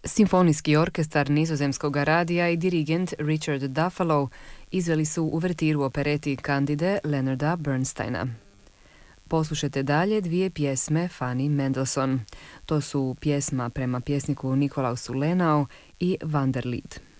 Simfonijski orkestar Nizozemskog radija i dirigent Richard Duffalo izveli su uvertiru opereti Candide Leonarda Bernsteina. Poslušajte dalje dvije pjesme Fanny Mendelssohn. To su pjesma prema pjesniku Nikolausu Lenau i Wanderlied.